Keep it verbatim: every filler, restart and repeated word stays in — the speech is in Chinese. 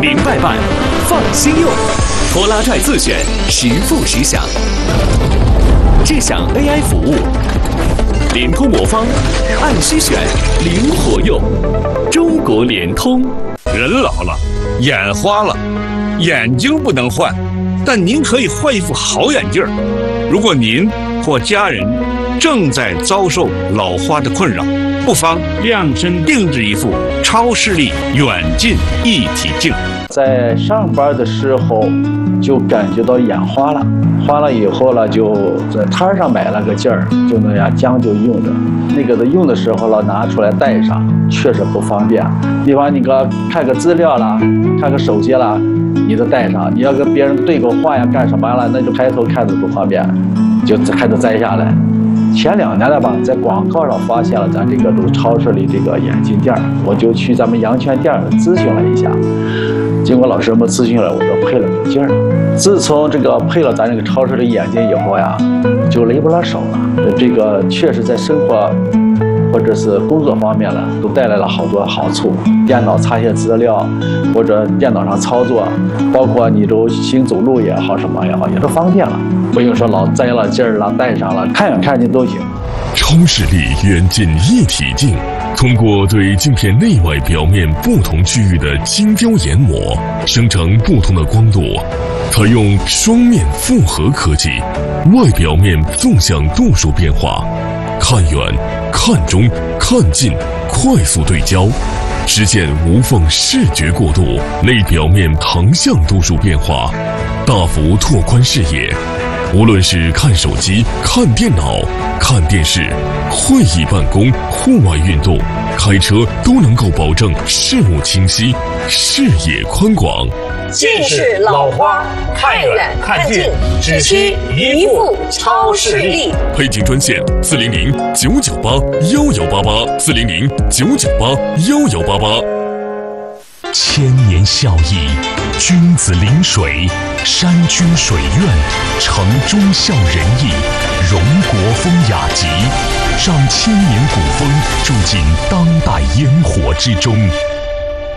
明白办，放心用。拖拉拽自选，实付实享。智享 A I 服务，联通魔方，按需选，灵活用。中国联通。 人老了，眼花了，眼睛不能换，但您可以换一副好眼镜。如果您或家人正在遭受老花的困扰，不妨量身定制一副超视力远近一体镜。 在上班的时候就感觉到眼花了，花了以后了，就在摊上买了个镜儿，就那样将就用着。那个的用的时候了，拿出来戴上，确实不方便。比方你个看个资料啦，看个手机啦，你都戴上；你要跟别人对个话呀，干什么了，那就抬头看着不方便，就还得摘下来。前两年了吧，在广告上发现了咱这个都是超市里这个眼镜店，我就去咱们阳泉店咨询了一下。经过老师们咨询了，我就配了个镜儿。自从这个配了咱这个超市的眼镜以后呀，就离不了手了。这个确实在生活或者是工作方面呢，都带来了好多好处。电脑查些资料，或者电脑上操作，包括你都行走路也好，什么也好，也都方便了。不用说老摘了镜儿了，戴上了，看远看近都行。 超视力远近一体镜，通过对镜片内外表面不同区域的精雕研磨，生成不同的光度，采用双面复合科技，外表面纵向度数变化，看远、看中、看近，快速对焦，实现无缝视觉过渡；内表面ทั้向度数变化，大幅拓宽视野。无论是看手机、看电脑、看电视、会议办公、户外运动、开车，都能够保证视物清晰、视野宽广。 近视老花，看远看近，只需一副超视力。 配镜专线：四零零九九八幺幺八八，四零零九九八幺幺八八。千年孝义，君子临水，山君水苑，承忠孝仁义，荣国风雅集，让千年古风住进当代烟火之中。